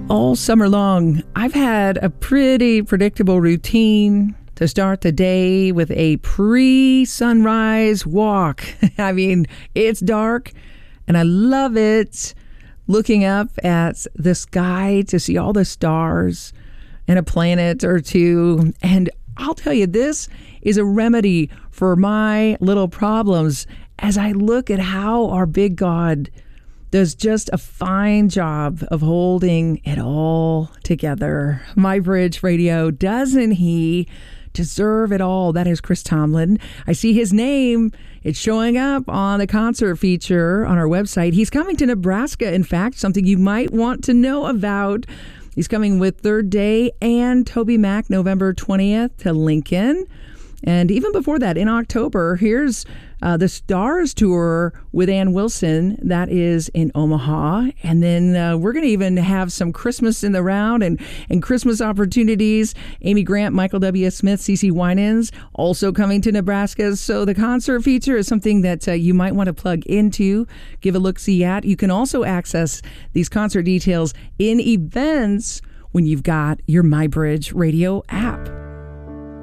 All summer long, I've had a pretty predictable routine to start the day with a pre-sunrise walk. I mean, it's dark, and I love it. Looking up at the sky to see all the stars and a planet or two. And I'll tell you, this is a remedy for my little problems as I look at how our big God does just a fine job of holding it all together. My Bridge Radio, doesn't he deserve it all? That is Chris Tomlin. I see his name. It's showing up on the concert feature on our website. He's coming to Nebraska, in fact, something you might want to know about. He's coming with Third Day and Toby Mac November 20th to Lincoln. And even before that, in October, here's the Stars Tour with Ann Wilson. That is in Omaha. And then we're going to even have some Christmas in the round and Christmas opportunities. Amy Grant, Michael W. Smith, CeCe Winans also coming to Nebraska. So the concert feature is something that you might want to plug into, give a look-see at. You can also access these concert details in events when you've got your MyBridge Radio app.